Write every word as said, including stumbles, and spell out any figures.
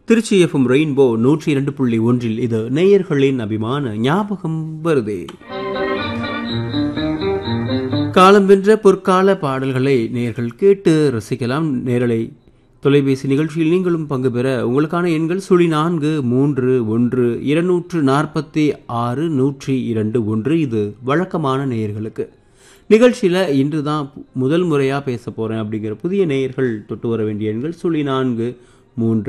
Trichy FM rainbow நூற்றி இரண்டு புள்ளி ஒன்றில் இது நேயர்களின் அபிமான ஞாபகம் வருதே. காலம் வென்ற பொற்கால பாடல்களை நேயர்கள் கேட்டு ரசிக்கலாம். நேரலை தொலைபேசி நிகழ்ச்சியில் நீங்களும் பங்கு பெற உங்களுக்கான எண்கள் சுழி நான்கு மூன்று ஒன்று இருநூற்று நாற்பத்தி ஆறு நூற்றி இரண்டு ஒன்று. இது வழக்கமான நேயர்களுக்கு. நிகழ்ச்சியில் இன்று தான் முதல் முறையாக பேச போகிறேன் அப்படிங்கிற புதிய நேயர்கள் தொட்டு வர வேண்டிய எண்கள் சுழி நான்கு மூன்று